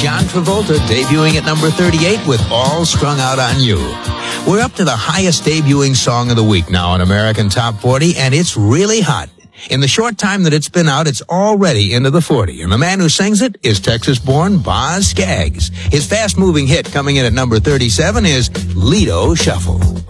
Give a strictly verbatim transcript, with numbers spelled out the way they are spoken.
John Travolta debuting at number thirty-eight with All Strung Out on You. We're up to the highest debuting song of the week now on American Top forty, and it's really hot. In the short time that it's been out, it's already into the forty, and the man who sings it is Texas-born Boz Scaggs. His fast-moving hit coming in at number thirty-seven is Lido Shuffle.